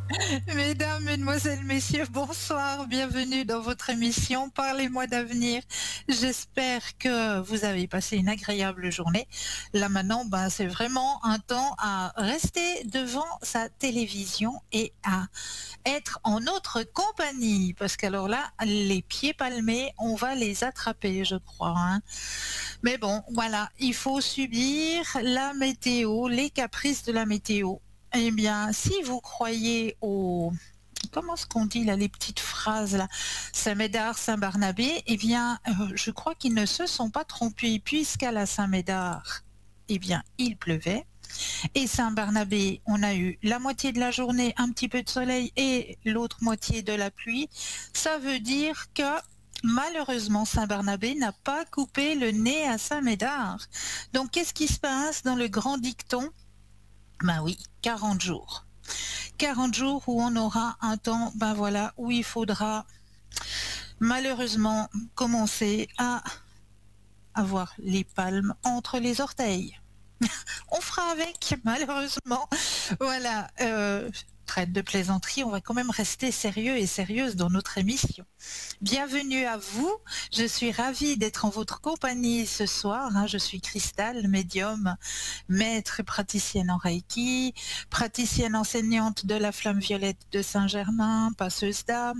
Mesdames, Mesdemoiselles, Messieurs, bonsoir, bienvenue dans votre émission Parlez-moi d'avenir. J'espère que vous avez passé une agréable journée. Là maintenant, c'est vraiment un temps à rester devant sa télévision et à être en notre compagnie. Parce qu'alors là, les pieds palmés, on va les attraper, je crois, hein. Mais bon, voilà, il faut subir la météo, les caprices de la météo. Eh bien, si vous croyez au... Comment est-ce qu'on dit là, les petites phrases là, Saint-Médard, Saint-Barnabé, eh bien, je crois qu'ils ne se sont pas trompés, puisqu'à la Saint-Médard, eh bien, il pleuvait. Et Saint-Barnabé, on a eu la moitié de la journée, un petit peu de soleil et l'autre moitié de la pluie. Ça veut dire que malheureusement, Saint-Barnabé n'a pas coupé le nez à Saint-Médard. Donc, qu'est-ce qui se passe dans le grand dicton? Ben oui, 40 jours. 40 jours où on aura un temps, voilà, où il faudra malheureusement commencer à avoir les palmes entre les orteils. On fera avec, malheureusement. Voilà, traite de plaisanterie, on va quand même rester sérieux et sérieuse dans notre émission. Bienvenue à vous, je suis ravie d'être en votre compagnie ce soir, hein. Je suis Cristal, médium, maître et praticienne en Reiki, praticienne enseignante de la flamme violette de Saint-Germain, passeuse d'âme.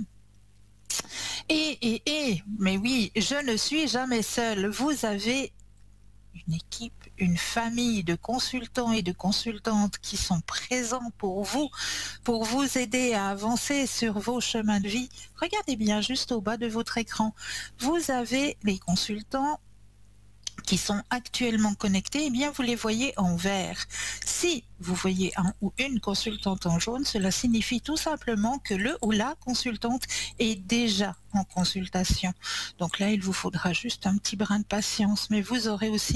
Mais oui, je ne suis jamais seule. Vous avez une équipe, une famille de consultants et de consultantes qui sont présents pour vous aider à avancer sur vos chemins de vie. Regardez bien juste au bas de votre écran. Vous avez les consultants qui sont actuellement connectés, eh bien vous les voyez en vert. Si vous voyez un ou une consultante en jaune, cela signifie tout simplement que le ou la consultante est déjà en consultation. Donc là, il vous faudra juste un petit brin de patience, mais vous aurez aussi